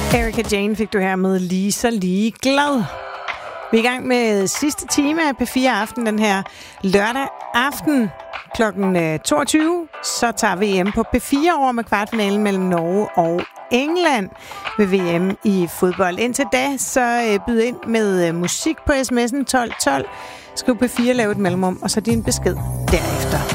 Erika Jane fik du her med Lige så lige glad. Vi er i gang med sidste time af P4 Aften den her lørdag aften kl. 22. Så tager VM på P4 over med kvartfinalen mellem Norge og England ved VM i fodbold. Indtil da, så byd ind med musik på sms'en 1212. Skriv P4, lav et mellemrum, og så din besked derefter.